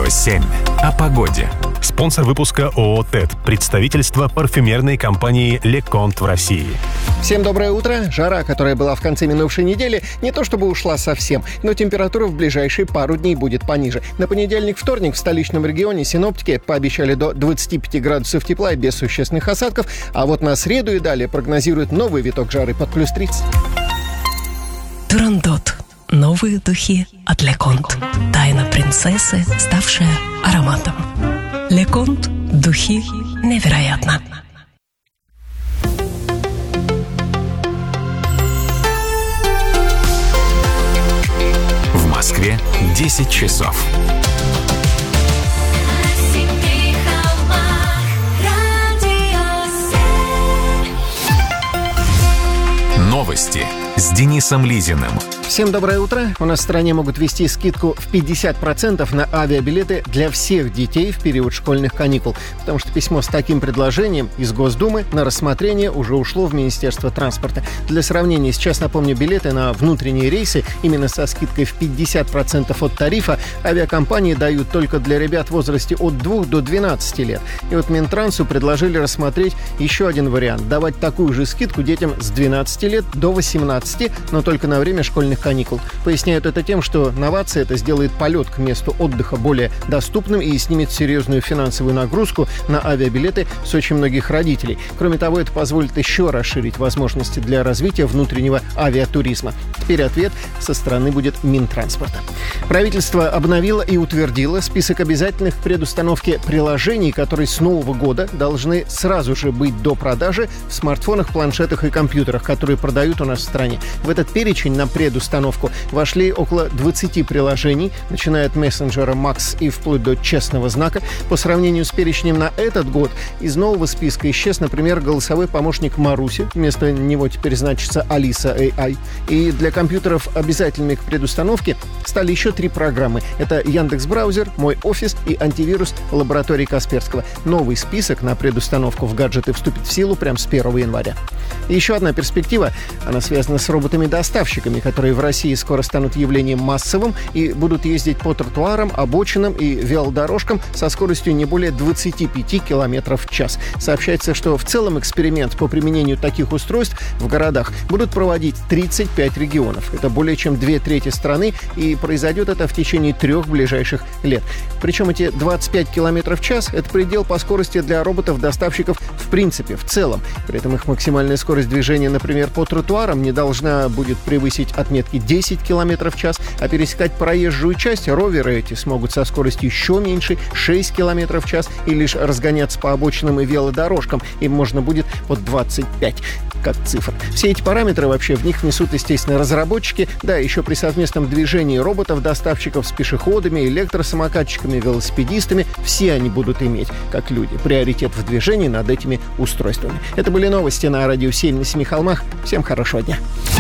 Радио 7. О погоде. Спонсор выпуска ООО «ТЭД». Представительство парфюмерной компании «Леконт» в России. Всем доброе утро. Жара, которая была в конце минувшей недели, не то чтобы ушла совсем, но температура в ближайшие пару дней будет пониже. На понедельник-вторник в столичном регионе синоптики пообещали до 25 градусов тепла и без существенных осадков, а вот на среду и далее прогнозируют новый виток жары под плюс 30. Турандот. Новые духи от Леконт. Тайна принцессы, ставшая ароматом. Леконт. Духи невероятно. В Москве 10 часов. Новости с Денисом Лизиным. Всем доброе утро. У нас в стране могут ввести скидку в 50% на авиабилеты для всех детей в период школьных каникул, потому что письмо с таким предложением из Госдумы на рассмотрение уже ушло в Министерство транспорта. Для сравнения, сейчас, напомню, билеты на внутренние рейсы именно со скидкой в 50% от тарифа авиакомпании дают только для ребят в возрасте от 2 до 12 лет. И вот Минтрансу предложили рассмотреть еще один вариант – давать такую же скидку детям с 12 лет до 18, но только на время школьных каникул. Поясняют это тем, что новация это сделает полет к месту отдыха более доступным и снимет серьезную финансовую нагрузку на авиабилеты с очень многих родителей. Кроме того, это позволит еще расширить возможности для развития внутреннего авиатуризма. Теперь ответ со стороны будет Минтранспорта. Правительство обновило и утвердило список обязательных к предустановке приложений, которые с нового года должны сразу же быть до продажи в смартфонах, планшетах и компьютерах, которые продают у нас в стране. В этот перечень на предустановку вошли около 20 приложений, начиная от мессенджера Max и вплоть до честного знака. По сравнению с перечнем на этот год из нового списка исчез, например, голосовой помощник Маруси. Вместо него теперь значится Алиса AI. И для компьютеров обязательными к предустановке стали еще 3 программы. Это Яндекс.Браузер, Мой офис и антивирус лаборатории Касперского. Новый список на предустановку в гаджеты вступит в силу прямо с 1 января. И еще одна перспектива, она связана с роботами-доставщиками, которые в России скоро станут явлением массовым и будут ездить по тротуарам, обочинам и велодорожкам со скоростью не более 25 км в час. Сообщается, что в целом эксперимент по применению таких устройств в городах будут проводить 35 регионов. Это более чем 2/3 страны, и произойдет это в течение 3 ближайших лет. Причем эти 25 км в час – это предел по скорости для роботов-доставщиков в принципе, в целом. При этом их максимальная скорость движения, например, по тротуарам не должна будет превысить отметки 10 км в час, а пересекать проезжую часть роверы эти смогут со скоростью еще меньше, 6 км в час, и лишь разгоняться по обочинам и велодорожкам им можно будет под 25, как цифра. Все эти параметры вообще в них внесут, естественно, разработчики, да, еще при совместном движении роботов-доставщиков с пешеходами, электросамокатчиками, велосипедистами, все они будут иметь, как люди, приоритет в движении над этими устройствами. Это были новости на Радио 7 на Семи холмах. Всем хорошего дня.